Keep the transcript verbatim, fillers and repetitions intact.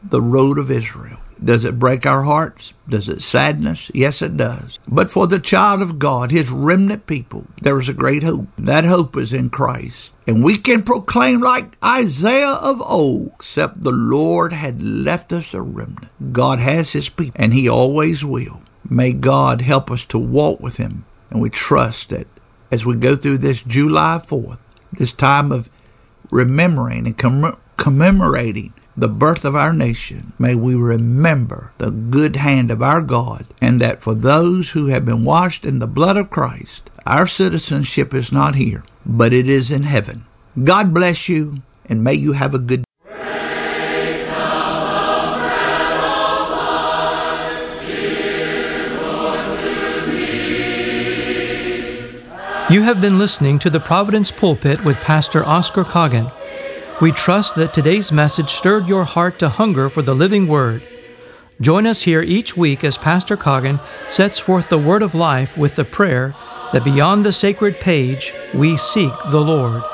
the road of Israel. Does it break our hearts? Does it sadden us? Yes, it does. But for the child of God, his remnant people, there is a great hope. That hope is in Christ. And we can proclaim like Isaiah of old, except the Lord had left us a remnant. God has his people, and he always will. May God help us to walk with him. And we trust that as we go through this July fourth, this time of remembering and comm- commemorating the birth of our nation, may we remember the good hand of our God, and that for those who have been washed in the blood of Christ, our citizenship is not here, but it is in heaven. God bless you, and may you have a good day. You have been listening to the Providence Pulpit with Pastor Oscar Coggin. We trust that today's message stirred your heart to hunger for the living Word. Join us here each week as Pastor Coggin sets forth the Word of life with the prayer that beyond the sacred page, we seek the Lord.